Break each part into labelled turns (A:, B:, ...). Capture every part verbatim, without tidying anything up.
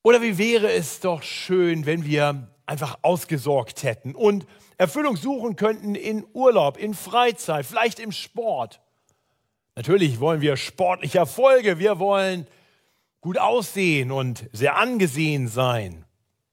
A: Oder wie wäre es doch schön, wenn wir einfach ausgesorgt hätten und Erfüllung suchen könnten in Urlaub, in Freizeit, vielleicht im Sport. Natürlich wollen wir sportliche Erfolge, wir wollen gut aussehen und sehr angesehen sein.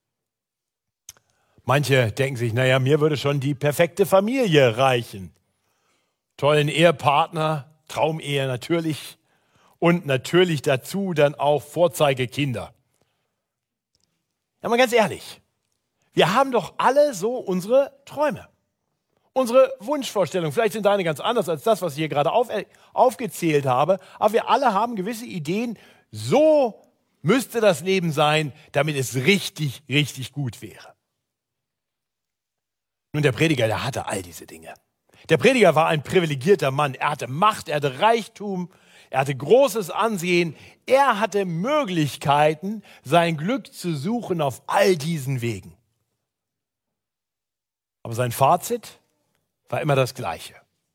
A: Manche denken sich, naja, mir würde schon die perfekte Familie reichen. Tollen Ehepartner, Traumehe natürlich und natürlich dazu dann auch Vorzeigekinder. Ja, mal ganz ehrlich, wir haben doch alle so unsere Träume, unsere Wunschvorstellungen. Vielleicht sind deine ganz anders als das, was ich hier gerade auf, aufgezählt habe, aber wir alle haben gewisse Ideen, so müsste das Leben sein, damit es richtig, richtig gut wäre. Nun, der Prediger, der hatte all diese Dinge. Der Prediger war ein privilegierter Mann. Er hatte Macht, er hatte Reichtum, er hatte großes Ansehen. Er hatte Möglichkeiten, sein Glück zu suchen auf all diesen Wegen. Aber sein Fazit war immer das Gleiche.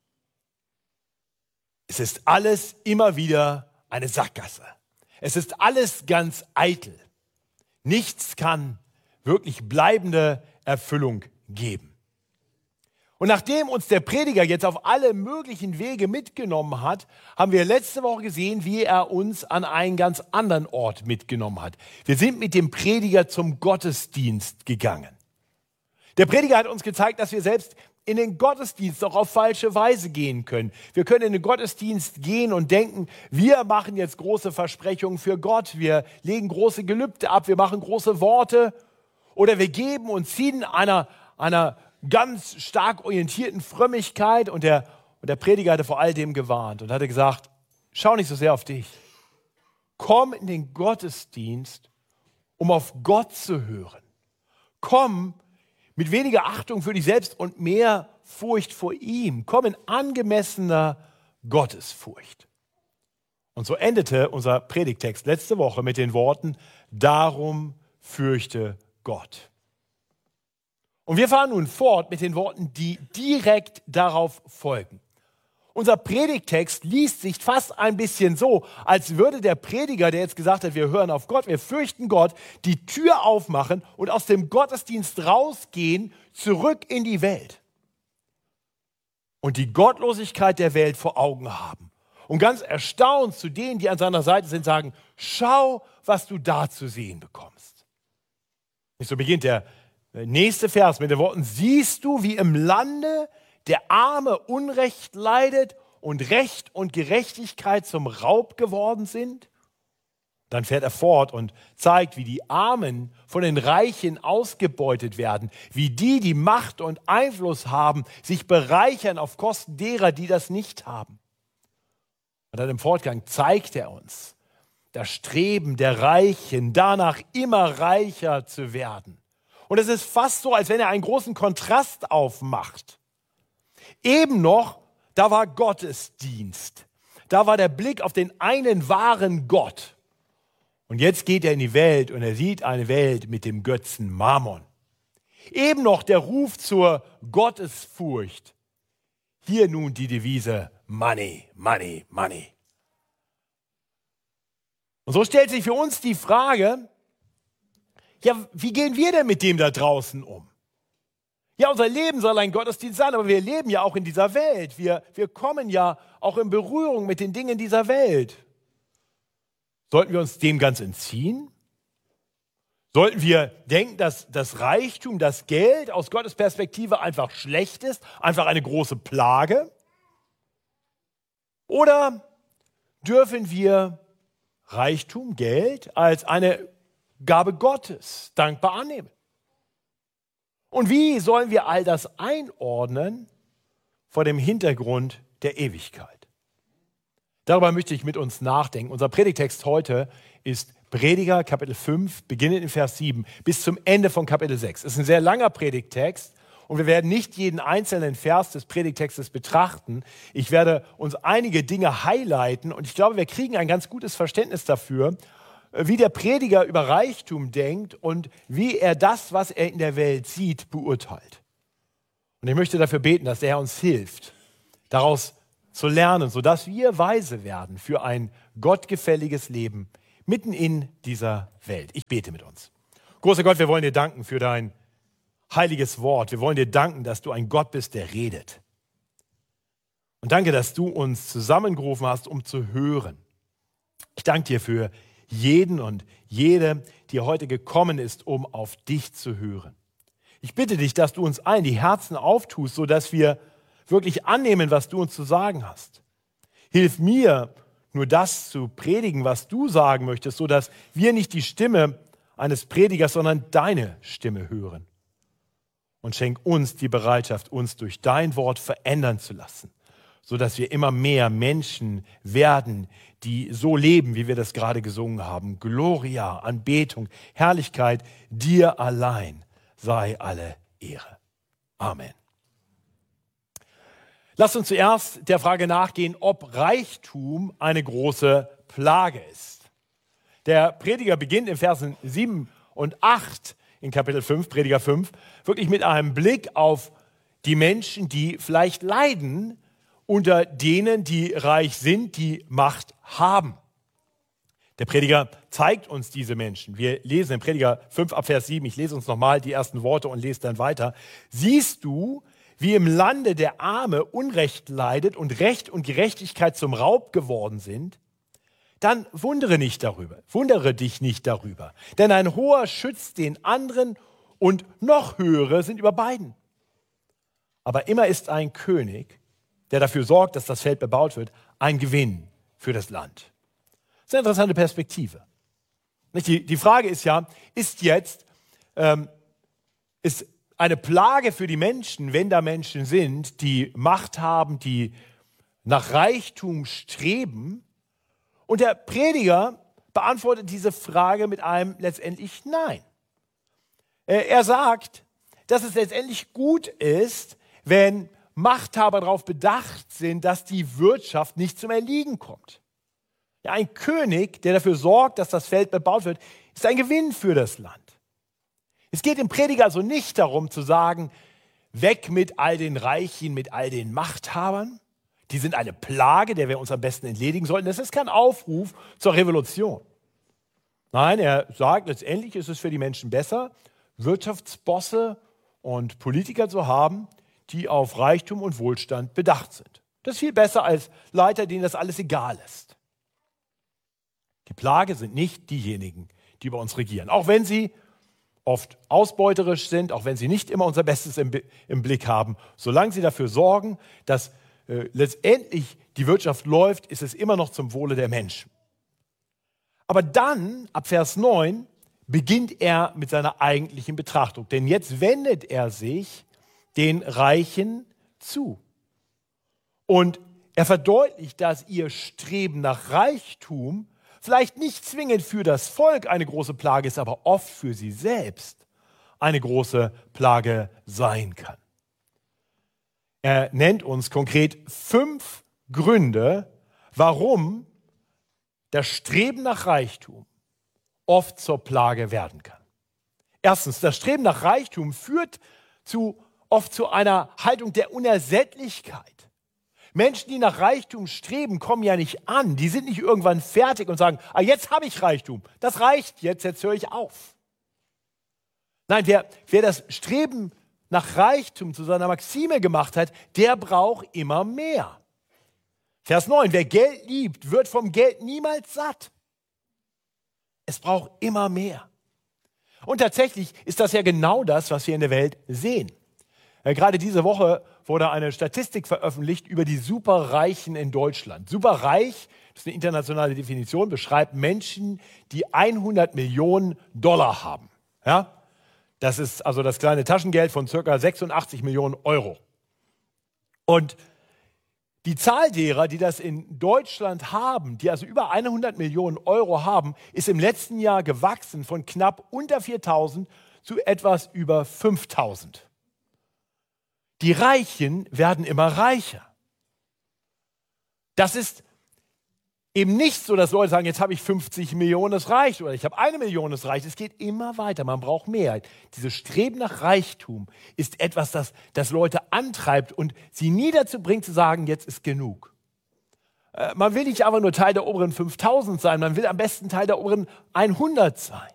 A: Es ist alles immer wieder eine Sackgasse. Es ist alles ganz eitel. Nichts kann wirklich bleibende Erfüllung geben. Und nachdem uns der Prediger jetzt auf alle möglichen Wege mitgenommen hat, haben wir letzte Woche gesehen, wie er uns an einen ganz anderen Ort mitgenommen hat. Wir sind mit dem Prediger zum Gottesdienst gegangen. Der Prediger hat uns gezeigt, dass wir selbst in den Gottesdienst auch auf falsche Weise gehen können. Wir können in den Gottesdienst gehen und denken, wir machen jetzt große Versprechungen für Gott, wir legen große Gelübde ab, wir machen große Worte oder wir geben und ziehen einer, einer ganz stark orientierten Frömmigkeit und der, und der Prediger hatte vor all dem gewarnt und hatte gesagt, schau nicht so sehr auf dich. Komm in den Gottesdienst, um auf Gott zu hören. Komm mit weniger Achtung für dich selbst und mehr Furcht vor ihm. Komm in angemessener Gottesfurcht. Und so endete unser Predigtext letzte Woche mit den Worten, darum fürchte Gott. Und wir fahren nun fort mit den Worten, die direkt darauf folgen. Unser Predigtext liest sich fast ein bisschen so, als würde der Prediger, der jetzt gesagt hat, wir hören auf Gott, wir fürchten Gott, die Tür aufmachen und aus dem Gottesdienst rausgehen, zurück in die Welt. Und die Gottlosigkeit der Welt vor Augen haben. Und ganz erstaunt zu denen, die an seiner Seite sind, sagen, schau, was du da zu sehen bekommst. Und so beginnt der nächste Vers mit den Worten, siehst du, wie im Lande der Arme Unrecht leidet und Recht und Gerechtigkeit zum Raub geworden sind? Dann fährt er fort und zeigt, wie die Armen von den Reichen ausgebeutet werden, wie die, die Macht und Einfluss haben, sich bereichern auf Kosten derer, die das nicht haben. Und dann im Fortgang zeigt er uns das Streben der Reichen, danach immer reicher zu werden. Und es ist fast so, als wenn er einen großen Kontrast aufmacht. Eben noch, da war Gottesdienst. Da war der Blick auf den einen wahren Gott. Und jetzt geht er in die Welt und er sieht eine Welt mit dem Götzen Mammon. Eben noch der Ruf zur Gottesfurcht. Hier nun die Devise Money, Money, Money. Und so stellt sich für uns die Frage, ja, wie gehen wir denn mit dem da draußen um? Ja, unser Leben soll ein Gottesdienst sein, aber wir leben ja auch in dieser Welt. Wir, wir kommen ja auch in Berührung mit den Dingen dieser Welt. Sollten wir uns dem ganz entziehen? Sollten wir denken, dass das Reichtum, das Geld aus Gottes Perspektive einfach schlecht ist, einfach eine große Plage? Oder dürfen wir Reichtum, Geld als eine Gabe Gottes dankbar annehmen? Und wie sollen wir all das einordnen vor dem Hintergrund der Ewigkeit? Darüber möchte ich mit uns nachdenken. Unser Predigtext heute ist Prediger Kapitel fünf, beginnend in Vers sieben, bis zum Ende von Kapitel sechs. Es ist ein sehr langer Predigtext und wir werden nicht jeden einzelnen Vers des Predigtextes betrachten. Ich werde uns einige Dinge highlighten und ich glaube, wir kriegen ein ganz gutes Verständnis dafür, wie der Prediger über Reichtum denkt und wie er das, was er in der Welt sieht, beurteilt. Und ich möchte dafür beten, dass er uns hilft, daraus zu lernen, sodass wir weise werden für ein gottgefälliges Leben mitten in dieser Welt. Ich bete mit uns. Großer Gott, wir wollen dir danken für dein heiliges Wort. Wir wollen dir danken, dass du ein Gott bist, der redet. Und danke, dass du uns zusammengerufen hast, um zu hören. Ich danke dir für jeden und jede, die heute gekommen ist, um auf dich zu hören. Ich bitte dich, dass du uns allen die Herzen auftust, sodass wir wirklich annehmen, was du uns zu sagen hast. Hilf mir, nur das zu predigen, was du sagen möchtest, sodass wir nicht die Stimme eines Predigers, sondern deine Stimme hören. Und schenk uns die Bereitschaft, uns durch dein Wort verändern zu lassen, sodass wir immer mehr Menschen werden, die so leben, wie wir das gerade gesungen haben. Gloria, Anbetung, Herrlichkeit, dir allein sei alle Ehre. Amen. Lasst uns zuerst der Frage nachgehen, ob Reichtum eine große Plage ist. Der Prediger beginnt in Versen sieben und acht in Kapitel fünf, Prediger fünf, wirklich mit einem Blick auf die Menschen, die vielleicht leiden unter denen, die reich sind, die Macht haben. Der Prediger zeigt uns diese Menschen. Wir lesen in Prediger fünf ab Vers sieben, ich lese uns nochmal die ersten Worte und lese dann weiter. Siehst du, wie im Lande der Arme Unrecht leidet und Recht und Gerechtigkeit zum Raub geworden sind, dann wundere nicht darüber, wundere dich nicht darüber. Denn ein Hoher schützt den anderen und noch Höhere sind über beiden. Aber immer ist ein König, der dafür sorgt, dass das Feld bebaut wird, ein Gewinn für das Land. Das ist eine interessante Perspektive. Die, die Frage ist ja, ist jetzt, ähm, ist eine Plage für die Menschen, wenn da Menschen sind, die Macht haben, die nach Reichtum streben. Und der Prediger beantwortet diese Frage mit einem letztendlich Nein. Er sagt, dass es letztendlich gut ist, wenn Machthaber darauf bedacht sind, dass die Wirtschaft nicht zum Erliegen kommt. Ja, ein König, der dafür sorgt, dass das Feld bebaut wird, ist ein Gewinn für das Land. Es geht dem Prediger also nicht darum zu sagen, weg mit all den Reichen, mit all den Machthabern. Die sind eine Plage, der wir uns am besten entledigen sollten. Das ist kein Aufruf zur Revolution. Nein, er sagt, letztendlich ist es für die Menschen besser, Wirtschaftsbosse und Politiker zu haben, die auf Reichtum und Wohlstand bedacht sind. Das ist viel besser als Leiter, denen das alles egal ist. Die Plage sind nicht diejenigen, die über uns regieren. Auch wenn sie oft ausbeuterisch sind, auch wenn sie nicht immer unser Bestes im, im Blick haben. Solange sie dafür sorgen, dass äh, letztendlich die Wirtschaft läuft, ist es immer noch zum Wohle der Menschen. Aber dann, ab Vers neun, beginnt er mit seiner eigentlichen Betrachtung. Denn jetzt wendet er sich den Reichen zu. Und er verdeutlicht, dass ihr Streben nach Reichtum vielleicht nicht zwingend für das Volk eine große Plage ist, aber oft für sie selbst eine große Plage sein kann. Er nennt uns konkret fünf Gründe, warum das Streben nach Reichtum oft zur Plage werden kann. Erstens, das Streben nach Reichtum führt zu, oft zu einer Haltung der Unersättlichkeit. Menschen, die nach Reichtum streben, kommen ja nicht an. Die sind nicht irgendwann fertig und sagen, ah, jetzt habe ich Reichtum. Das reicht jetzt, jetzt höre ich auf. Nein, wer, wer das Streben nach Reichtum zu seiner Maxime gemacht hat, der braucht immer mehr. Vers neun, wer Geld liebt, wird vom Geld niemals satt. Es braucht immer mehr. Und tatsächlich ist das ja genau das, was wir in der Welt sehen. Ja, gerade diese Woche wurde eine Statistik veröffentlicht über die Superreichen in Deutschland. Superreich, das ist eine internationale Definition, beschreibt Menschen, die hundert Millionen Dollar haben. Ja? Das ist also das kleine Taschengeld von ca. sechsundachtzig Millionen Euro. Und die Zahl derer, die das in Deutschland haben, die also über hundert Millionen Euro haben, ist im letzten Jahr gewachsen von knapp unter viertausend zu etwas über fünftausend. Die Reichen werden immer reicher. Das ist eben nicht so, dass Leute sagen, jetzt habe ich fünfzig Millionen, es reicht, oder ich habe eine Million, es reicht. Es geht immer weiter, man braucht mehr. Dieses Streben nach Reichtum ist etwas, das, das Leute antreibt und sie nie dazu bringt zu sagen, jetzt ist genug. Äh, man will nicht einfach nur Teil der oberen fünftausend sein, man will am besten Teil der oberen hundert sein.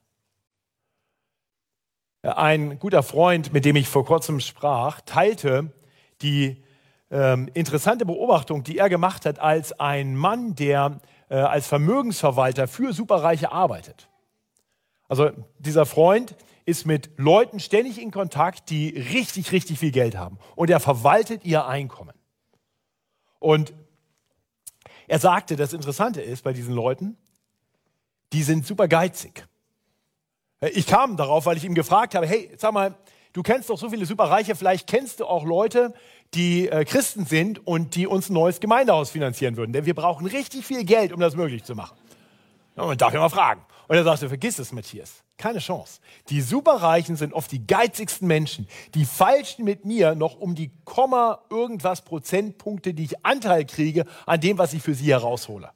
A: Äh, ein guter Freund, mit dem ich vor kurzem sprach, teilte die ähm, interessante Beobachtung, die er gemacht hat als ein Mann, der äh, als Vermögensverwalter für Superreiche arbeitet. Also dieser Freund ist mit Leuten ständig in Kontakt, die richtig, richtig viel Geld haben. Und er verwaltet ihr Einkommen. Und er sagte, das Interessante ist bei diesen Leuten, die sind super geizig. Ich kam darauf, weil ich ihm gefragt habe, hey, sag mal, du kennst doch so viele Superreiche, vielleicht kennst du auch Leute, die äh, Christen sind und die uns ein neues Gemeindehaus finanzieren würden. Denn wir brauchen richtig viel Geld, um das möglich zu machen. Ja, man darf ja mal fragen. Und er sagte, vergiss es, Matthias. Keine Chance. Die Superreichen sind oft die geizigsten Menschen. Die feilschen mit mir noch um die Komma irgendwas Prozentpunkte, die ich Anteil kriege an dem, was ich für sie heraushole.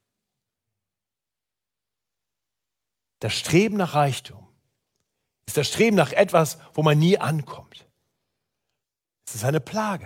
A: Das Streben nach Reichtum ist das Streben nach etwas, wo man nie ankommt. Es ist eine Plage.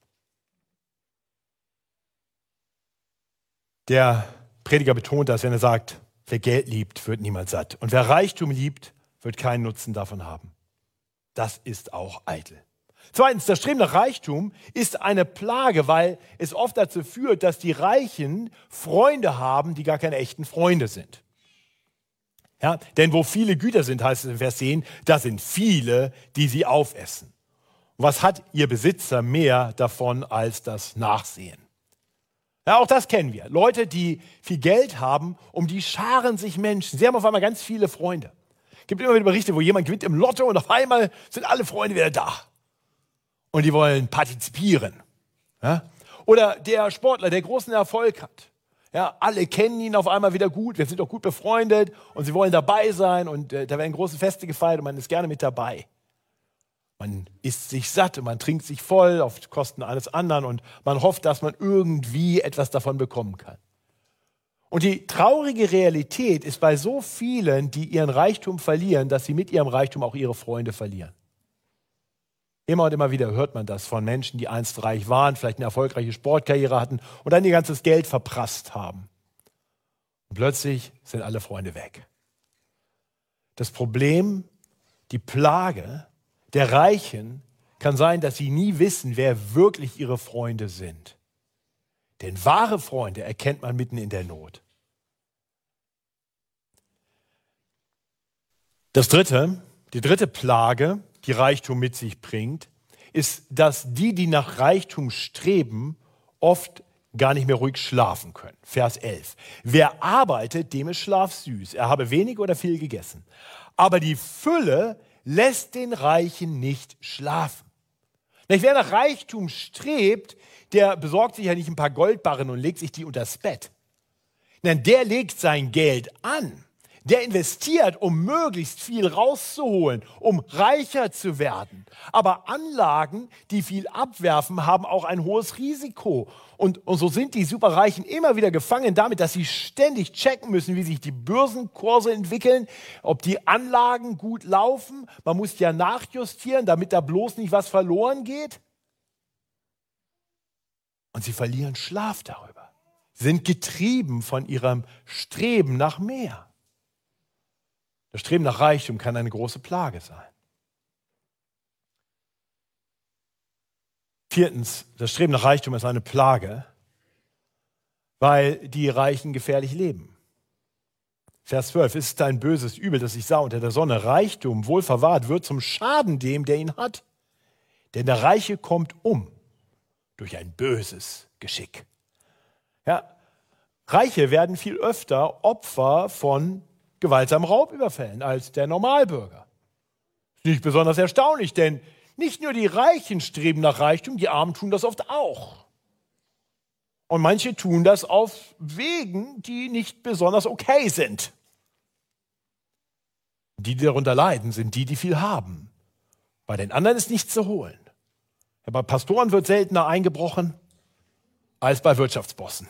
A: Der Prediger betont das, wenn er sagt, wer Geld liebt, wird niemals satt. Und wer Reichtum liebt, wird keinen Nutzen davon haben. Das ist auch eitel. Zweitens, das Streben nach Reichtum ist eine Plage, weil es oft dazu führt, dass die Reichen Freunde haben, die gar keine echten Freunde sind. Ja, denn wo viele Güter sind, heißt es in Vers zehn, da sind viele, die sie aufessen. Und was hat ihr Besitzer mehr davon als das Nachsehen? Ja, auch das kennen wir. Leute, die viel Geld haben, um die scharen sich Menschen. Sie haben auf einmal ganz viele Freunde. Es gibt immer wieder Berichte, wo jemand gewinnt im Lotto und auf einmal sind alle Freunde wieder da. Und die wollen partizipieren. Ja? Oder der Sportler, der großen Erfolg hat. Ja, alle kennen ihn auf einmal wieder gut, wir sind auch gut befreundet und sie wollen dabei sein und äh, da werden große Feste gefeiert und man ist gerne mit dabei. Man isst sich satt und man trinkt sich voll auf Kosten eines anderen und man hofft, dass man irgendwie etwas davon bekommen kann. Und die traurige Realität ist bei so vielen, die ihren Reichtum verlieren, dass sie mit ihrem Reichtum auch ihre Freunde verlieren. Immer und immer wieder hört man das von Menschen, die einst reich waren, vielleicht eine erfolgreiche Sportkarriere hatten und dann ihr ganzes Geld verprasst haben. Und plötzlich sind alle Freunde weg. Das Problem, die Plage der Reichen kann sein, dass sie nie wissen, wer wirklich ihre Freunde sind. Denn wahre Freunde erkennt man mitten in der Not. Das dritte, die dritte Plage, die Reichtum mit sich bringt, ist, dass die, die nach Reichtum streben, oft gar nicht mehr ruhig schlafen können. Vers elf. Wer arbeitet, dem ist Schlaf süß. Er habe wenig oder viel gegessen. Aber die Fülle lässt den Reichen nicht schlafen. Wer nach Reichtum strebt, der besorgt sich ja nicht ein paar Goldbarren und legt sich die unters Bett. Nein, der legt sein Geld an. Der investiert, um möglichst viel rauszuholen, um reicher zu werden. Aber Anlagen, die viel abwerfen, haben auch ein hohes Risiko. Und, und so sind die Superreichen immer wieder gefangen damit, dass sie ständig checken müssen, wie sich die Börsenkurse entwickeln, ob die Anlagen gut laufen. Man muss ja nachjustieren, damit da bloß nicht was verloren geht. Und sie verlieren Schlaf darüber, sind getrieben von ihrem Streben nach mehr. Das Streben nach Reichtum kann eine große Plage sein. Viertens, das Streben nach Reichtum ist eine Plage, weil die Reichen gefährlich leben. Vers zwölf, es ist ein böses Übel, das ich sah unter der Sonne. Reichtum, wohl verwahrt, wird zum Schaden dem, der ihn hat. Denn der Reiche kommt um durch ein böses Geschick. Ja, Reiche werden viel öfter Opfer von gewaltsamen Raubüberfällen als der Normalbürger. Nicht besonders erstaunlich, denn nicht nur die Reichen streben nach Reichtum, die Armen tun das oft auch. Und manche tun das auf Wegen, die nicht besonders okay sind. Die, die darunter leiden, sind die, die viel haben. Bei den anderen ist nichts zu holen. Ja, bei Pastoren wird seltener eingebrochen als bei Wirtschaftsbossen.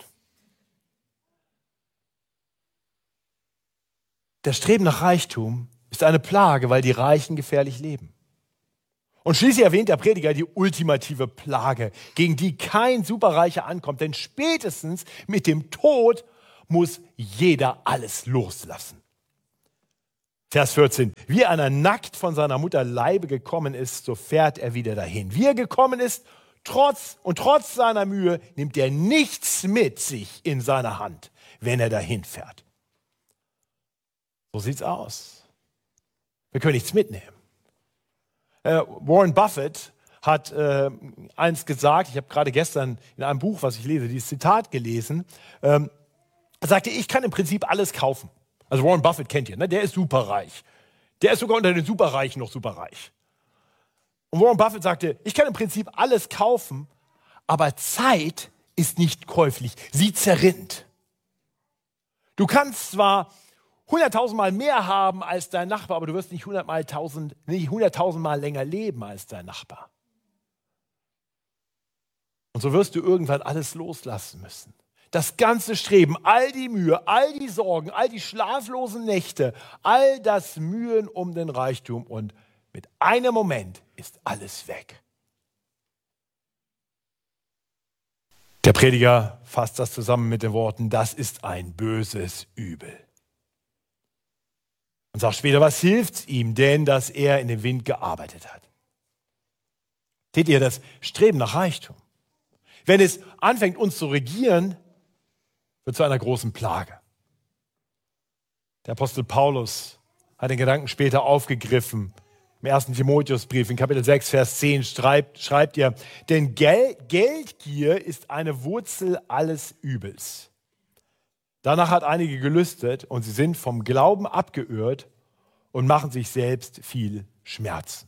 A: Das Streben nach Reichtum ist eine Plage, weil die Reichen gefährlich leben. Und schließlich erwähnt der Prediger die ultimative Plage, gegen die kein Superreicher ankommt. Denn spätestens mit dem Tod muss jeder alles loslassen. Vers vierzehn. Wie einer nackt von seiner Mutter Leibe gekommen ist, so fährt er wieder dahin. Wie er gekommen ist, trotz und trotz seiner Mühe nimmt er nichts mit sich in seiner Hand, wenn er dahin fährt. So sieht's aus. Wir können nichts mitnehmen. Äh, Warren Buffett hat äh, eins gesagt, ich habe gerade gestern in einem Buch, was ich lese, dieses Zitat gelesen, ähm, er sagte, ich kann im Prinzip alles kaufen. Also Warren Buffett kennt ihr, ne? Der ist superreich. Der ist sogar unter den Superreichen noch superreich. Und Warren Buffett sagte, ich kann im Prinzip alles kaufen, aber Zeit ist nicht käuflich. Sie zerrinnt. Du kannst zwar hunderttausend Mal mehr haben als dein Nachbar, aber du wirst nicht hunderttausend Mal länger leben als dein Nachbar. Und so wirst du irgendwann alles loslassen müssen. Das ganze Streben, all die Mühe, all die Sorgen, all die schlaflosen Nächte, all das Mühen um den Reichtum und mit einem Moment ist alles weg. Der Prediger fasst das zusammen mit den Worten, das ist ein böses Übel. Und sagt später, was hilft's ihm denn, dass er in den Wind gearbeitet hat? Seht ihr, das Streben nach Reichtum, wenn es anfängt, uns zu regieren, wird zu einer großen Plage. Der Apostel Paulus hat den Gedanken später aufgegriffen. Im ersten Timotheusbrief in Kapitel sechs, Vers zehn schreibt, schreibt er, denn Gel- Geldgier ist eine Wurzel alles Übels. Danach hat einige gelüstet und sie sind vom Glauben abgeirrt und machen sich selbst viel Schmerzen.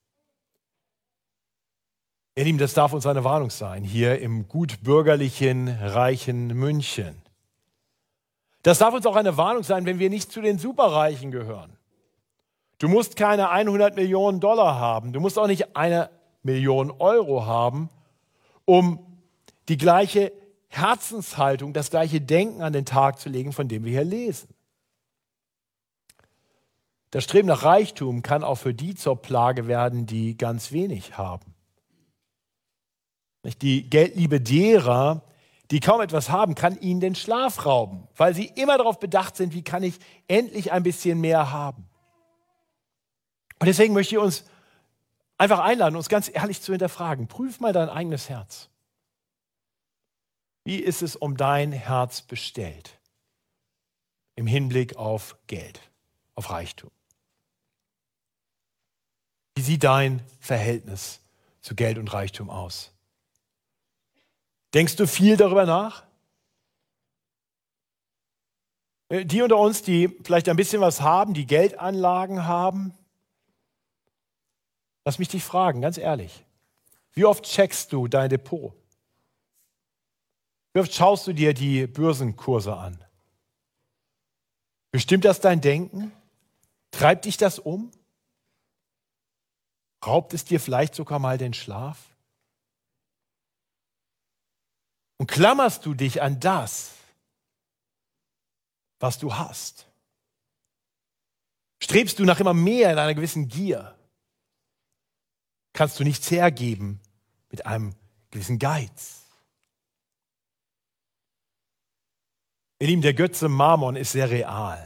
A: Ihr Lieben, das darf uns eine Warnung sein, hier im gutbürgerlichen, reichen München. Das darf uns auch eine Warnung sein, wenn wir nicht zu den Superreichen gehören. Du musst keine hundert Millionen Dollar haben, du musst auch nicht eine Million Euro haben, um die gleiche Herzenshaltung, das gleiche Denken an den Tag zu legen, von dem wir hier lesen. Das Streben nach Reichtum kann auch für die zur Plage werden, die ganz wenig haben. Die Geldliebe derer, die kaum etwas haben, kann ihnen den Schlaf rauben, weil sie immer darauf bedacht sind, wie kann ich endlich ein bisschen mehr haben. Und deswegen möchte ich uns einfach einladen, uns ganz ehrlich zu hinterfragen. Prüf mal dein eigenes Herz. Wie ist es um dein Herz bestellt im Hinblick auf Geld, auf Reichtum? Wie sieht dein Verhältnis zu Geld und Reichtum aus? Denkst du viel darüber nach? Die unter uns, die vielleicht ein bisschen was haben, die Geldanlagen haben, lass mich dich fragen, ganz ehrlich. Wie oft checkst du dein Depot? Wie oft schaust du dir die Börsenkurse an? Bestimmt das dein Denken? Treibt dich das um? Raubt es dir vielleicht sogar mal den Schlaf? Und klammerst du dich an das, was du hast? Strebst du nach immer mehr in einer gewissen Gier? Kannst du nichts hergeben mit einem gewissen Geiz? Ihr Lieben, der Götze Mammon ist sehr real.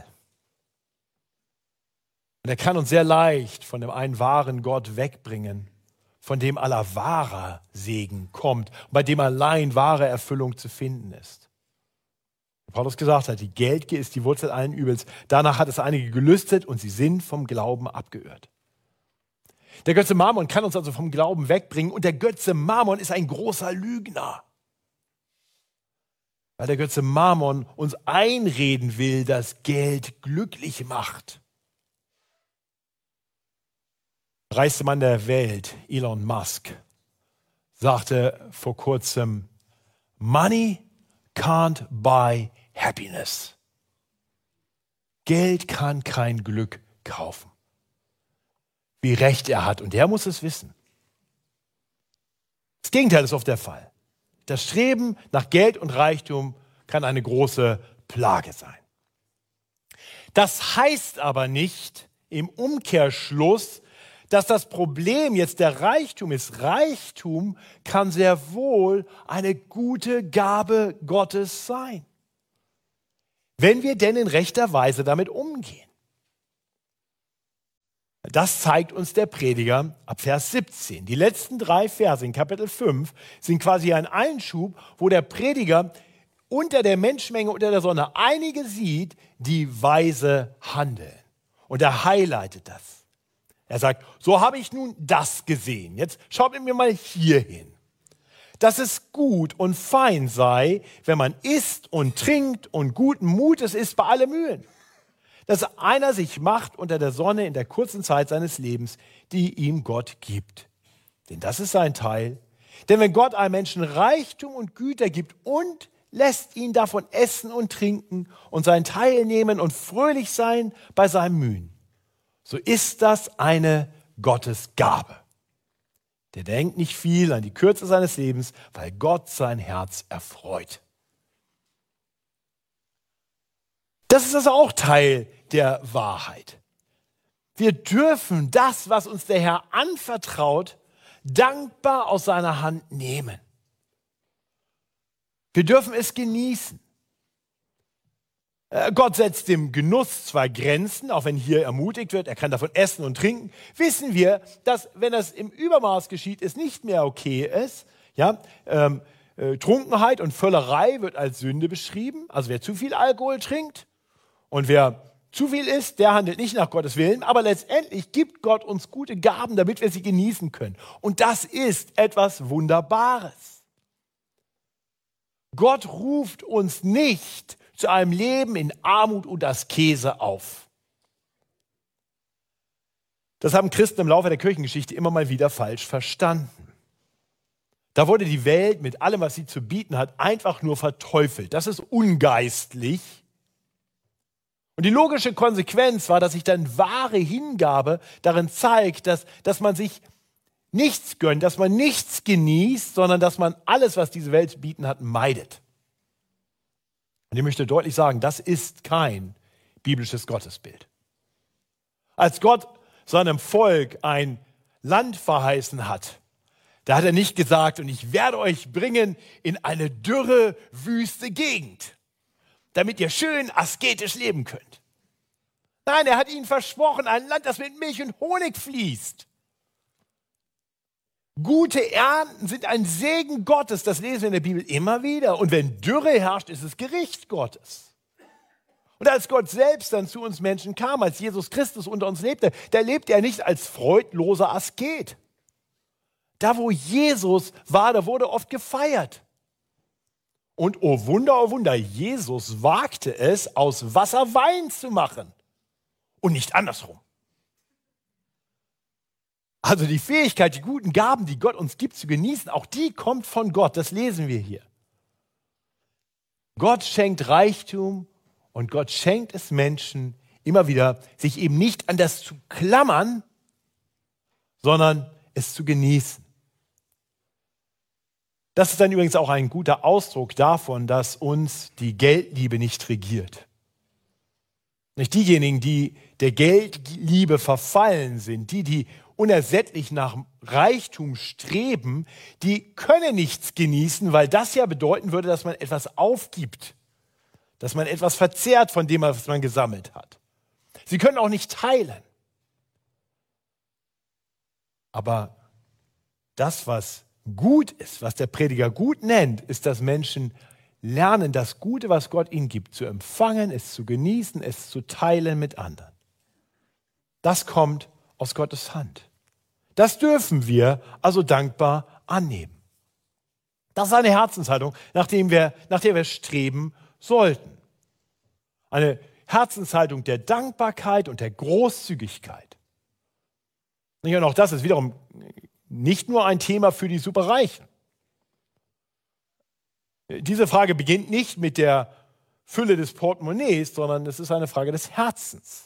A: Und er kann uns sehr leicht von dem einen wahren Gott wegbringen, von dem aller wahrer Segen kommt, bei dem allein wahre Erfüllung zu finden ist. Wie Paulus gesagt hat, die Geldgier ist die Wurzel allen Übels. Danach hat es einige gelüstet und sie sind vom Glauben abgeirrt. Der Götze Mammon kann uns also vom Glauben wegbringen und der Götze Mammon ist ein großer Lügner. Weil der Götze Mammon uns einreden will, dass Geld glücklich macht. Der reichste Mann der Welt, Elon Musk, sagte vor kurzem, Money can't buy happiness. Geld kann kein Glück kaufen. Wie recht er hat und er muss es wissen. Das Gegenteil ist oft der Fall. Das Streben nach Geld und Reichtum kann eine große Plage sein. Das heißt aber nicht im Umkehrschluss, dass das Problem jetzt der Reichtum ist. Reichtum kann sehr wohl eine gute Gabe Gottes sein, wenn wir denn in rechter Weise damit umgehen. Das zeigt uns der Prediger ab Vers siebzehn. Die letzten drei Verse in Kapitel fünf sind quasi ein Einschub, wo der Prediger unter der Menschenmenge, unter der Sonne einige sieht, die weise handeln. Und er highlightet das. Er sagt, so habe ich nun das gesehen. Jetzt schaut mit mir mal hier hin. Dass es gut und fein sei, wenn man isst und trinkt und guten Mutes ist bei allen Mühen. Dass einer sich macht unter der Sonne in der kurzen Zeit seines Lebens, die ihm Gott gibt. Denn das ist sein Teil. Denn wenn Gott einem Menschen Reichtum und Güter gibt und lässt ihn davon essen und trinken und sein Teil nehmen und fröhlich sein bei seinem Mühen, so ist das eine Gottesgabe. Der denkt nicht viel an die Kürze seines Lebens, weil Gott sein Herz erfreut. Das ist also auch Teil der Wahrheit. Wir dürfen das, was uns der Herr anvertraut, dankbar aus seiner Hand nehmen. Wir dürfen es genießen. Gott setzt dem Genuss zwar Grenzen, auch wenn hier ermutigt wird, er kann davon essen und trinken, wissen wir, dass, wenn das im Übermaß geschieht, es nicht mehr okay ist. Ja, ähm, äh, Trunkenheit und Völlerei wird als Sünde beschrieben. Also wer zu viel Alkohol trinkt und wer zu viel isst, der handelt nicht nach Gottes Willen. Aber letztendlich gibt Gott uns gute Gaben, damit wir sie genießen können. Und das ist etwas Wunderbares. Gott ruft uns nicht zu einem Leben in Armut und Askese auf. Das haben Christen im Laufe der Kirchengeschichte immer mal wieder falsch verstanden. Da wurde die Welt mit allem, was sie zu bieten hat, einfach nur verteufelt. Das ist ungeistlich. Und die logische Konsequenz war, dass sich dann wahre Hingabe darin zeigt, dass, dass man sich nichts gönnt, dass man nichts genießt, sondern dass man alles, was diese Welt zu bieten hat, meidet. Und ich möchte deutlich sagen, das ist kein biblisches Gottesbild. Als Gott seinem Volk ein Land verheißen hat, da hat er nicht gesagt, und ich werde euch bringen in eine dürre, wüste Gegend, damit ihr schön asketisch leben könnt. Nein, er hat ihnen versprochen, ein Land, das mit Milch und Honig fließt. Gute Ernten sind ein Segen Gottes, das lesen wir in der Bibel immer wieder. Und wenn Dürre herrscht, ist es Gericht Gottes. Und als Gott selbst dann zu uns Menschen kam, als Jesus Christus unter uns lebte, da lebte er nicht als freudloser Asket. Da, wo Jesus war, da wurde oft gefeiert. Und oh Wunder, oh Wunder, Jesus wagte es, aus Wasser Wein zu machen. Und nicht andersrum. Also die Fähigkeit, die guten Gaben, die Gott uns gibt, zu genießen, auch die kommt von Gott. Das lesen wir hier. Gott schenkt Reichtum und Gott schenkt es Menschen immer wieder, sich eben nicht an das zu klammern, sondern es zu genießen. Das ist dann übrigens auch ein guter Ausdruck davon, dass uns die Geldliebe nicht regiert. Nicht diejenigen, die der Geldliebe verfallen sind, die, die unersättlich nach Reichtum streben, die können nichts genießen, weil das ja bedeuten würde, dass man etwas aufgibt, dass man etwas verzehrt von dem, was man gesammelt hat. Sie können auch nicht teilen. Aber das, was gut ist, was der Prediger gut nennt, ist, dass Menschen lernen, das Gute, was Gott ihnen gibt, zu empfangen, es zu genießen, es zu teilen mit anderen. Das kommt aus Gottes Hand. Das dürfen wir also dankbar annehmen. Das ist eine Herzenshaltung, nach der wir, nach der wir streben sollten. Eine Herzenshaltung der Dankbarkeit und der Großzügigkeit. Und auch das ist wiederum nicht nur ein Thema für die Superreichen. Diese Frage beginnt nicht mit der Fülle des Portemonnaies, sondern es ist eine Frage des Herzens.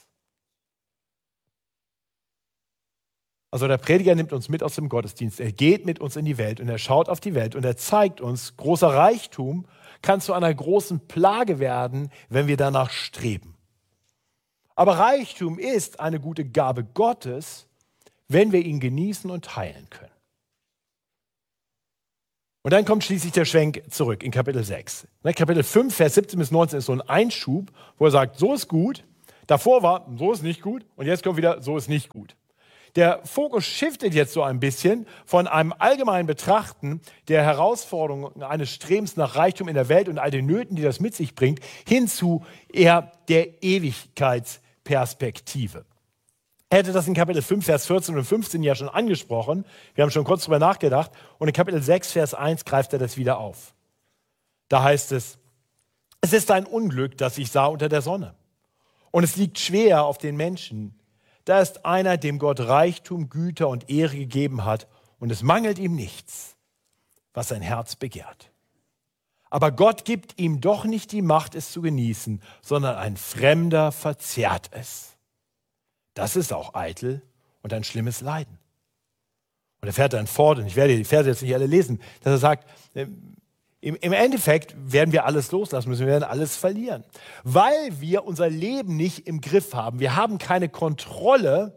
A: Also der Prediger nimmt uns mit aus dem Gottesdienst. Er geht mit uns in die Welt und er schaut auf die Welt und er zeigt uns, großer Reichtum kann zu einer großen Plage werden, wenn wir danach streben. Aber Reichtum ist eine gute Gabe Gottes, wenn wir ihn genießen und teilen können. Und dann kommt schließlich der Schwenk zurück in Kapitel sechs. Kapitel fünf, Vers siebzehn bis neunzehn ist so ein Einschub, wo er sagt, so ist gut. Davor war, so ist nicht gut. Und jetzt kommt wieder, so ist nicht gut. Der Fokus shiftet jetzt so ein bisschen von einem allgemeinen Betrachten der Herausforderungen eines Strebens nach Reichtum in der Welt und all den Nöten, die das mit sich bringt, hin zu eher der Ewigkeitsperspektive. Er hätte das in Kapitel fünf, Vers vierzehn und fünfzehn ja schon angesprochen. Wir haben schon kurz darüber nachgedacht. Und in Kapitel sechs, Vers eins greift er das wieder auf. Da heißt es, es ist ein Unglück, das ich sah unter der Sonne. Und es liegt schwer auf den Menschen. Da ist einer, dem Gott Reichtum, Güter und Ehre gegeben hat. Und es mangelt ihm nichts, was sein Herz begehrt. Aber Gott gibt ihm doch nicht die Macht, es zu genießen, sondern ein Fremder verzehrt es. Das ist auch eitel und ein schlimmes Leiden. Und er fährt dann fort, und ich werde die Verse jetzt nicht alle lesen, dass er sagt, im, im Endeffekt werden wir alles loslassen müssen, wir werden alles verlieren. Weil wir unser Leben nicht im Griff haben. Wir haben keine Kontrolle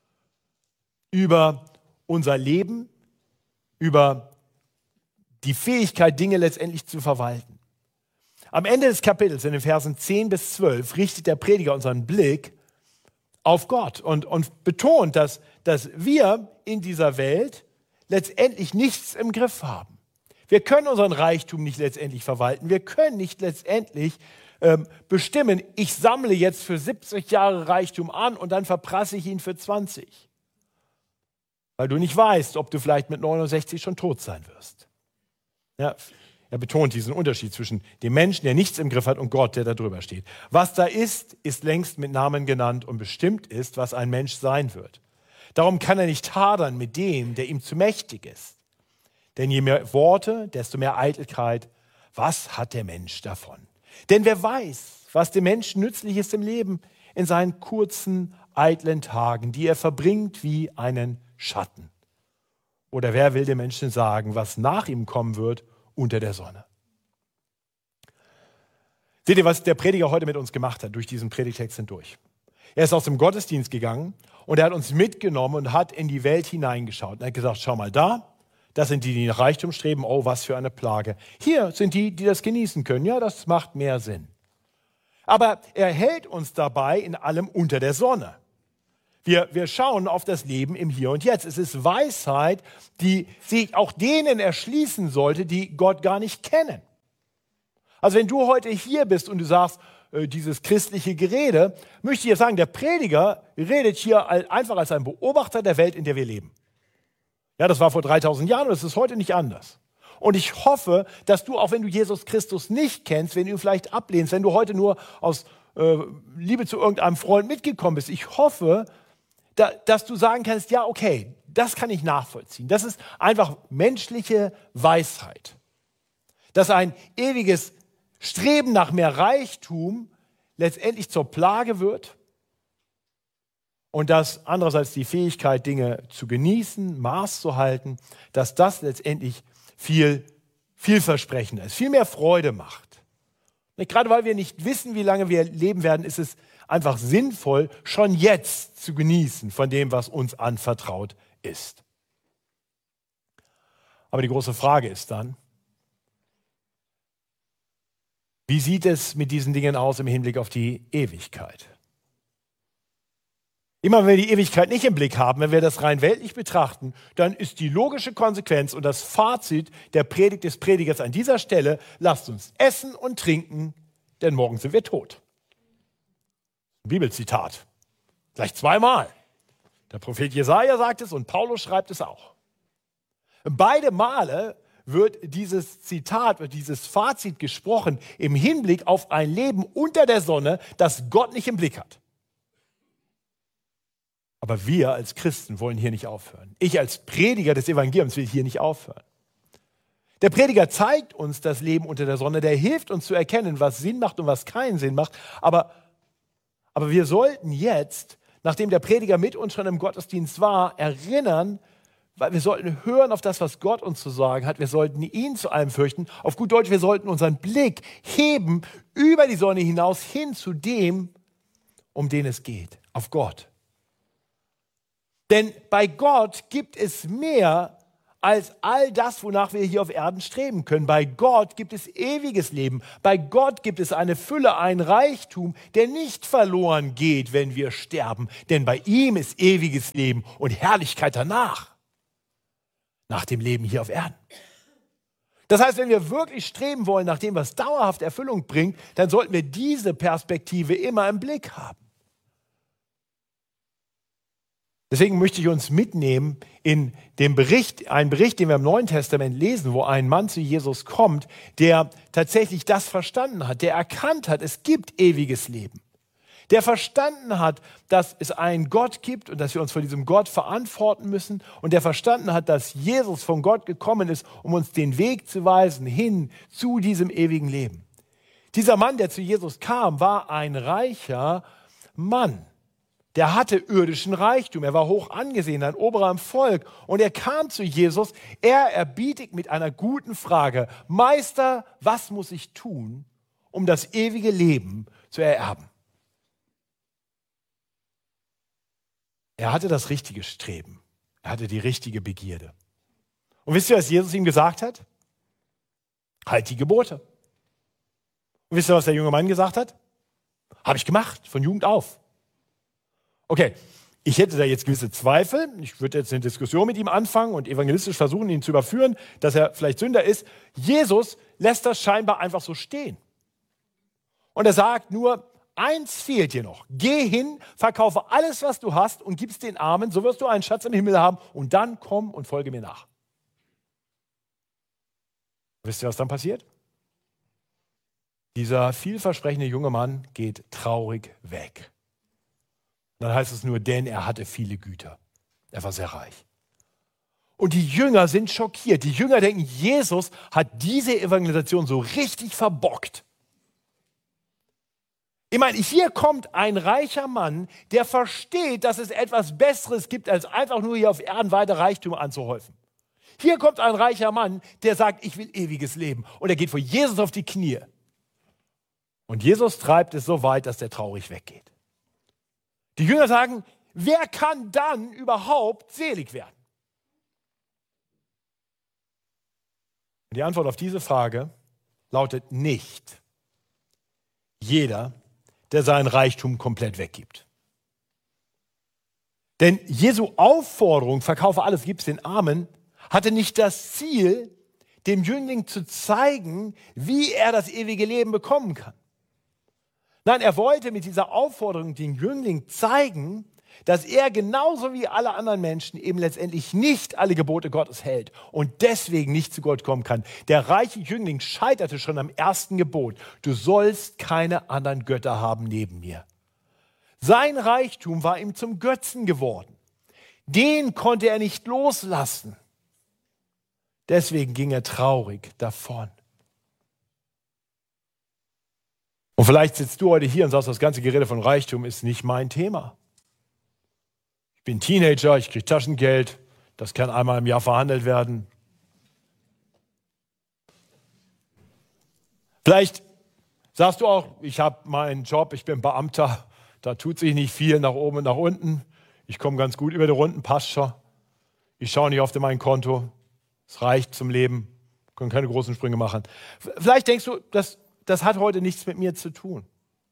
A: über unser Leben, über die Fähigkeit, Dinge letztendlich zu verwalten. Am Ende des Kapitels, in den Versen zehn bis zwölf, richtet der Prediger unseren Blick auf Gott und, und betont, dass, dass wir in dieser Welt letztendlich nichts im Griff haben. Wir können unseren Reichtum nicht letztendlich verwalten. Wir können nicht letztendlich ähm, bestimmen, ich sammle jetzt für siebzig Jahre Reichtum an und dann verprasse ich ihn für zwanzig. Weil du nicht weißt, ob du vielleicht mit neunundsechzig schon tot sein wirst. Ja, er betont diesen Unterschied zwischen dem Menschen, der nichts im Griff hat, und Gott, der da drüber steht. Was da ist, ist längst mit Namen genannt und bestimmt ist, was ein Mensch sein wird. Darum kann er nicht hadern mit dem, der ihm zu mächtig ist. Denn je mehr Worte, desto mehr Eitelkeit. Was hat der Mensch davon? Denn wer weiß, was dem Menschen nützlich ist im Leben, in seinen kurzen, eitlen Tagen, die er verbringt wie einen Schatten. Oder wer will dem Menschen sagen, was nach ihm kommen wird unter der Sonne? Seht ihr, was der Prediger heute mit uns gemacht hat, durch diesen Predigtext hindurch? Er ist aus dem Gottesdienst gegangen und er hat uns mitgenommen und hat in die Welt hineingeschaut. Er hat gesagt, schau mal da, das sind die, die nach Reichtum streben. Oh, was für eine Plage. Hier sind die, die das genießen können. Ja, das macht mehr Sinn. Aber er hält uns dabei in allem unter der Sonne. Wir, wir schauen auf das Leben im Hier und Jetzt. Es ist Weisheit, die sich auch denen erschließen sollte, die Gott gar nicht kennen. Also wenn du heute hier bist und du sagst, äh, dieses christliche Gerede, möchte ich dir sagen, der Prediger redet hier einfach als ein Beobachter der Welt, in der wir leben. Ja, das war vor dreitausend Jahren und das ist heute nicht anders. Und ich hoffe, dass du, auch wenn du Jesus Christus nicht kennst, wenn du ihn vielleicht ablehnst, wenn du heute nur aus äh, Liebe zu irgendeinem Freund mitgekommen bist, ich hoffe, da, dass du sagen kannst, ja, okay, das kann ich nachvollziehen. Das ist einfach menschliche Weisheit. Dass ein ewiges Streben nach mehr Reichtum letztendlich zur Plage wird. Und dass andererseits die Fähigkeit, Dinge zu genießen, Maß zu halten, dass das letztendlich viel vielversprechender ist, viel mehr Freude macht. Und gerade weil wir nicht wissen, wie lange wir leben werden, ist es einfach sinnvoll, schon jetzt zu genießen von dem, was uns anvertraut ist. Aber die große Frage ist dann, wie sieht es mit diesen Dingen aus im Hinblick auf die Ewigkeit? Immer wenn wir die Ewigkeit nicht im Blick haben, wenn wir das rein weltlich betrachten, dann ist die logische Konsequenz und das Fazit der Predigt des Predigers an dieser Stelle: Lasst uns essen und trinken, denn morgen sind wir tot. Ein Bibelzitat. Gleich zweimal. Der Prophet Jesaja sagt es und Paulus schreibt es auch. Beide Male wird dieses Zitat, wird dieses Fazit gesprochen im Hinblick auf ein Leben unter der Sonne, das Gott nicht im Blick hat. Aber wir als Christen wollen hier nicht aufhören. Ich als Prediger des Evangeliums will hier nicht aufhören. Der Prediger zeigt uns das Leben unter der Sonne, der hilft uns zu erkennen, was Sinn macht und was keinen Sinn macht. Aber, aber wir sollten jetzt, nachdem der Prediger mit uns schon im Gottesdienst war, erinnern, weil wir sollten hören auf das, was Gott uns zu sagen hat. Wir sollten ihn zu allem fürchten. Auf gut Deutsch, wir sollten unseren Blick heben über die Sonne hinaus hin zu dem, um den es geht, auf Gott. Denn bei Gott gibt es mehr als all das, wonach wir hier auf Erden streben können. Bei Gott gibt es ewiges Leben. Bei Gott gibt es eine Fülle, ein Reichtum, der nicht verloren geht, wenn wir sterben. Denn bei ihm ist ewiges Leben und Herrlichkeit danach, nach dem Leben hier auf Erden. Das heißt, wenn wir wirklich streben wollen nach dem, was dauerhaft Erfüllung bringt, dann sollten wir diese Perspektive immer im Blick haben. Deswegen möchte ich uns mitnehmen in den Bericht, einen Bericht, den wir im Neuen Testament lesen, wo ein Mann zu Jesus kommt, der tatsächlich das verstanden hat, der erkannt hat, es gibt ewiges Leben. Der verstanden hat, dass es einen Gott gibt und dass wir uns vor diesem Gott verantworten müssen. Und der verstanden hat, dass Jesus von Gott gekommen ist, um uns den Weg zu weisen hin zu diesem ewigen Leben. Dieser Mann, der zu Jesus kam, war ein reicher Mann. Der hatte irdischen Reichtum, er war hoch angesehen, ein Oberer im Volk. Und er kam zu Jesus, er erbietet mit einer guten Frage: Meister, was muss ich tun, um das ewige Leben zu ererben? Er hatte das richtige Streben, er hatte die richtige Begierde. Und wisst ihr, was Jesus ihm gesagt hat? Halt die Gebote. Und wisst ihr, was der junge Mann gesagt hat? Habe ich gemacht, von Jugend auf. Okay, ich hätte da jetzt gewisse Zweifel. Ich würde jetzt eine Diskussion mit ihm anfangen und evangelistisch versuchen, ihn zu überführen, dass er vielleicht Sünder ist. Jesus lässt das scheinbar einfach so stehen. Und er sagt nur, eins fehlt dir noch. Geh hin, verkaufe alles, was du hast und gib es den Armen, so wirst du einen Schatz im Himmel haben und dann komm und folge mir nach. Wisst ihr, was dann passiert? Dieser vielversprechende junge Mann geht traurig weg. Dann heißt es nur, denn er hatte viele Güter. Er war sehr reich. Und die Jünger sind schockiert. Die Jünger denken, Jesus hat diese Evangelisation so richtig verbockt. Ich meine, hier kommt ein reicher Mann, der versteht, dass es etwas Besseres gibt, als einfach nur hier auf Erden weiter Reichtum anzuhäufen. Hier kommt ein reicher Mann, der sagt, ich will ewiges Leben. Und er geht vor Jesus auf die Knie. Und Jesus treibt es so weit, dass er traurig weggeht. Die Jünger sagen, wer kann dann überhaupt selig werden? Und die Antwort auf diese Frage lautet nicht jeder, der seinen Reichtum komplett weggibt. Denn Jesu Aufforderung, verkaufe alles, gib's den Armen, hatte nicht das Ziel, dem Jüngling zu zeigen, wie er das ewige Leben bekommen kann. Nein, er wollte mit dieser Aufforderung den Jüngling zeigen, dass er genauso wie alle anderen Menschen eben letztendlich nicht alle Gebote Gottes hält und deswegen nicht zu Gott kommen kann. Der reiche Jüngling scheiterte schon am ersten Gebot: Du sollst keine anderen Götter haben neben mir. Sein Reichtum war ihm zum Götzen geworden. Den konnte er nicht loslassen. Deswegen ging er traurig davon. Und vielleicht sitzt du heute hier und sagst, das ganze Gerede von Reichtum ist nicht mein Thema. Ich bin Teenager, ich kriege Taschengeld, das kann einmal im Jahr verhandelt werden. Vielleicht sagst du auch, ich habe meinen Job, ich bin Beamter, da tut sich nicht viel nach oben und nach unten. Ich komme ganz gut über die Runden, passt schon. Ich schaue nicht oft in mein Konto, es reicht zum Leben, können keine großen Sprünge machen. Vielleicht denkst du, das, das hat heute nichts mit mir zu tun.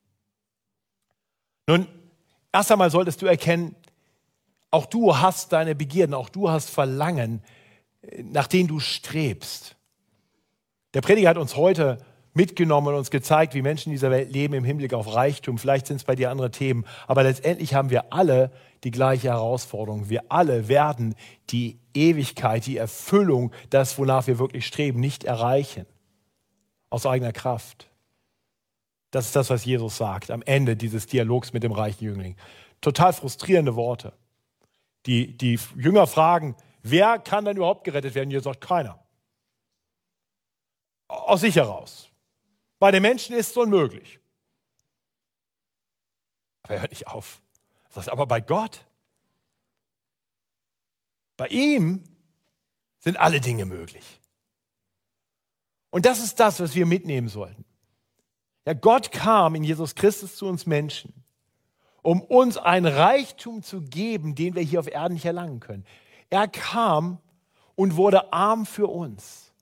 A: Nun, erst einmal solltest du erkennen, auch du hast deine Begierden, auch du hast Verlangen, nach denen du strebst. Der Prediger hat uns heute mitgenommen und uns gezeigt, wie Menschen in dieser Welt leben im Hinblick auf Reichtum. Vielleicht sind es bei dir andere Themen, aber letztendlich haben wir alle die gleiche Herausforderung. Wir alle werden die Ewigkeit, die Erfüllung, das, wonach wir wirklich streben, nicht erreichen. Aus eigener Kraft. Das ist das, was Jesus sagt am Ende dieses Dialogs mit dem reichen Jüngling. Total frustrierende Worte. Die, die Jünger fragen, wer kann denn überhaupt gerettet werden? Jesus sagt, keiner. Aus sich heraus. Bei den Menschen ist es unmöglich. Aber er hört nicht auf. Er sagt, aber bei Gott, bei ihm sind alle Dinge möglich. Und das ist das, was wir mitnehmen sollten. Ja, Gott kam in Jesus Christus zu uns Menschen. um uns einen Reichtum zu geben, den wir hier auf Erden nicht erlangen können. Er kam und wurde arm für uns.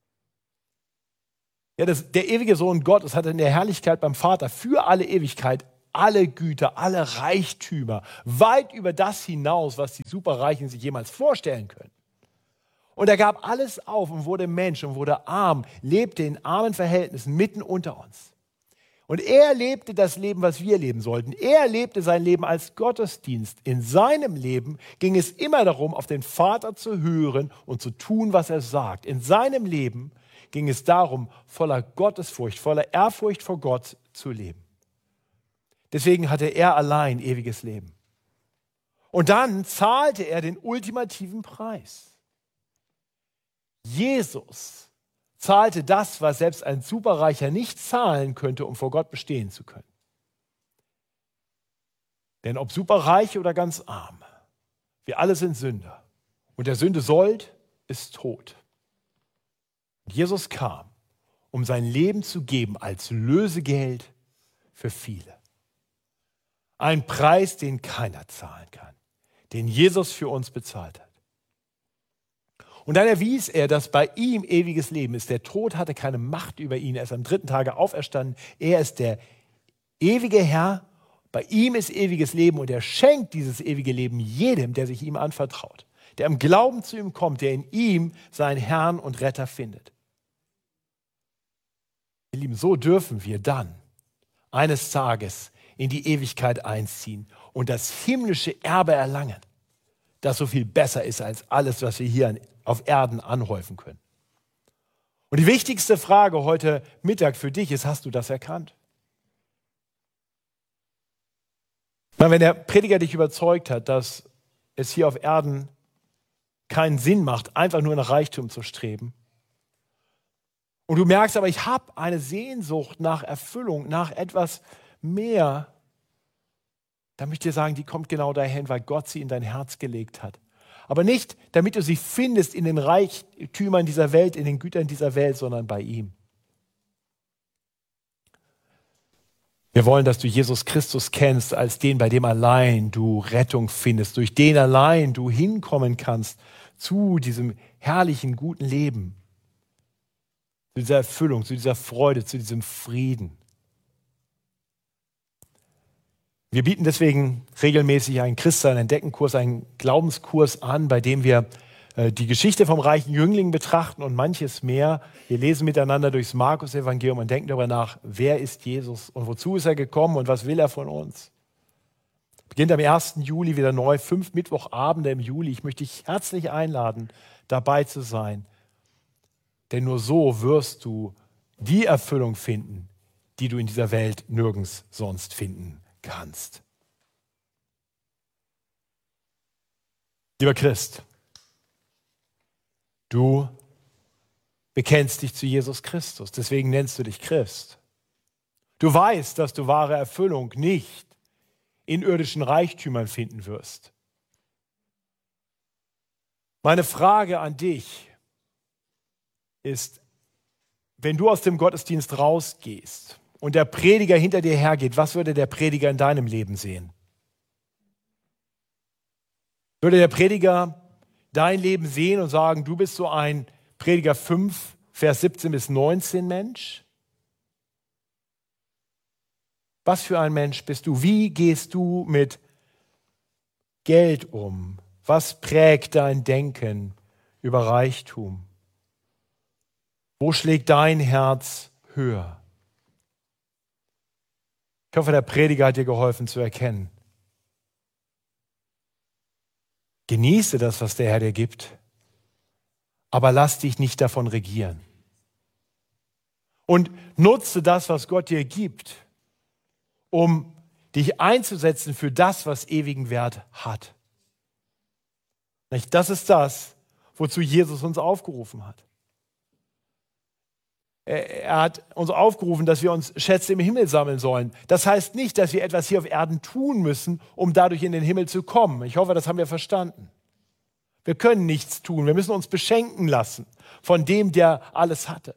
A: Ja, das, der ewige Sohn Gottes hat in der Herrlichkeit beim Vater für alle Ewigkeit alle Güter, alle Reichtümer, weit über das hinaus, was die Superreichen sich jemals vorstellen können. Und er gab alles auf und wurde Mensch und wurde arm, lebte in armen Verhältnissen mitten unter uns. Und er lebte das Leben, was wir leben sollten. Er lebte sein Leben als Gottesdienst. In seinem Leben ging es immer darum, auf den Vater zu hören und zu tun, was er sagt. In seinem Leben ging es darum, voller Gottesfurcht, voller Ehrfurcht vor Gott zu leben. Deswegen hatte er allein ewiges Leben. Und dann zahlte er den ultimativen Preis. Jesus zahlte das, was selbst ein Superreicher nicht zahlen könnte, um vor Gott bestehen zu können. Denn ob superreich oder ganz arm, wir alle sind Sünder. Und der Sünde Sold ist Tod. Und Jesus kam, um sein Leben zu geben als Lösegeld für viele. Ein Preis, den keiner zahlen kann, den Jesus für uns bezahlt hat. Und dann erwies er, dass bei ihm ewiges Leben ist. Der Tod hatte keine Macht über ihn. Er ist am dritten Tage auferstanden. Er ist der ewige Herr. Bei ihm ist ewiges Leben und er schenkt dieses ewige Leben jedem, der sich ihm anvertraut, der im Glauben zu ihm kommt, der in ihm seinen Herrn und Retter findet. Ihr Lieben, so dürfen wir dann eines Tages in die Ewigkeit einziehen und das himmlische Erbe erlangen, das so viel besser ist als alles, was wir hier auf Erden anhäufen können. Und die wichtigste Frage heute Mittag für dich ist, hast du das erkannt? Wenn der Prediger dich überzeugt hat, dass es hier auf Erden keinen Sinn macht, einfach nur nach Reichtum zu streben, und du merkst aber, ich habe eine Sehnsucht nach Erfüllung, nach etwas mehr, dann möchte ich dir sagen, die kommt genau dahin, weil Gott sie in dein Herz gelegt hat. Aber nicht, damit du sie findest in den Reichtümern dieser Welt, in den Gütern dieser Welt, sondern bei ihm. Wir wollen, dass du Jesus Christus kennst als den, bei dem allein du Rettung findest, durch den allein du hinkommen kannst zu diesem herrlichen, guten Leben, zu dieser Erfüllung, zu dieser Freude, zu diesem Frieden. Wir bieten deswegen regelmäßig einen Christsein-Entdecken-Kurs, einen Glaubenskurs an, bei dem wir äh, die Geschichte vom reichen Jüngling betrachten und manches mehr. Wir lesen miteinander durchs Markus-Evangelium und denken darüber nach, wer ist Jesus und wozu ist er gekommen und was will er von uns. Beginnt am ersten Juli wieder neu, fünf Mittwochabende im Juli. Ich möchte dich herzlich einladen, dabei zu sein. Denn nur so wirst du die Erfüllung finden, die du in dieser Welt nirgends sonst finden kannst. Lieber Christ, du bekennst dich zu Jesus Christus, deswegen nennst du dich Christ. Du weißt, dass du wahre Erfüllung nicht in irdischen Reichtümern finden wirst. Meine Frage an dich ist, wenn du aus dem Gottesdienst rausgehst und der Prediger hinter dir hergeht, was würde der Prediger in deinem Leben sehen? Würde der Prediger dein Leben sehen und sagen, du bist so ein Prediger fünf, Vers siebzehn bis neunzehn Mensch? Was für ein Mensch bist du? Wie gehst du mit Geld um? Was prägt dein Denken über Reichtum? Wo schlägt dein Herz höher? Ich hoffe, der Prediger hat dir geholfen zu erkennen. Genieße das, was der Herr dir gibt, aber lass dich nicht davon regieren. Und nutze das, was Gott dir gibt, um dich einzusetzen für das, was ewigen Wert hat. Das ist das, wozu Jesus uns aufgerufen hat. Er hat uns aufgerufen, dass wir uns Schätze im Himmel sammeln sollen. Das heißt nicht, dass wir etwas hier auf Erden tun müssen, um dadurch in den Himmel zu kommen. Ich hoffe, das haben wir verstanden. Wir können nichts tun. Wir müssen uns beschenken lassen von dem, der alles hatte.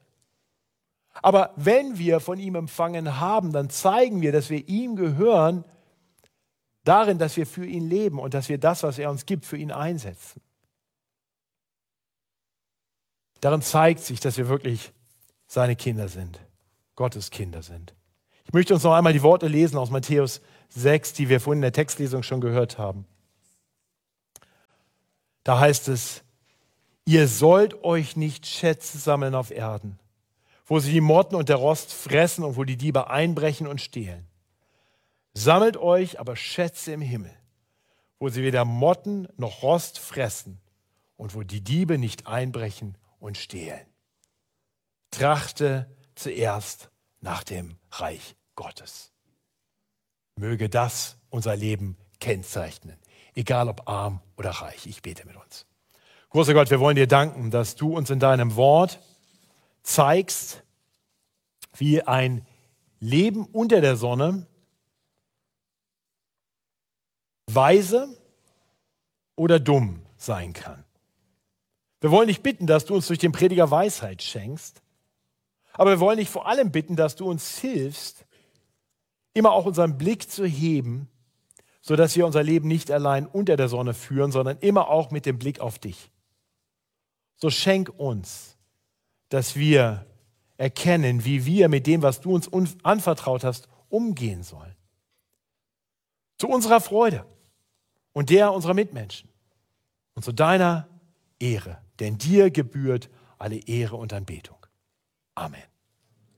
A: Aber wenn wir von ihm empfangen haben, dann zeigen wir, dass wir ihm gehören, Darin, dass wir für ihn leben und dass wir das, was er uns gibt, für ihn einsetzen. Darin zeigt sich, dass wir wirklich seine Kinder sind, Gottes Kinder sind. Ich möchte uns noch einmal die Worte lesen aus Matthäus sechs, die wir vorhin in der Textlesung schon gehört haben. Da heißt es, ihr sollt euch nicht Schätze sammeln auf Erden, wo sie die Motten und der Rost fressen und wo die Diebe einbrechen und stehlen. Sammelt euch aber Schätze im Himmel, wo sie weder Motten noch Rost fressen und wo die Diebe nicht einbrechen und stehlen. Trachte zuerst nach dem Reich Gottes. Möge das unser Leben kennzeichnen, egal ob arm oder reich. Ich bete mit uns. Großer Gott, wir wollen dir danken, dass du uns in deinem Wort zeigst, wie ein Leben unter der Sonne weise oder dumm sein kann. Wir wollen dich bitten, dass du uns durch den Prediger Weisheit schenkst, aber wir wollen dich vor allem bitten, dass du uns hilfst, immer auch unseren Blick zu heben, sodass wir unser Leben nicht allein unter der Sonne führen, sondern immer auch mit dem Blick auf dich. So schenk uns, dass wir erkennen, wie wir mit dem, was du uns anvertraut hast, umgehen sollen. Zu unserer Freude und der unserer Mitmenschen und zu deiner Ehre, denn dir gebührt alle Ehre und Anbetung. Amen.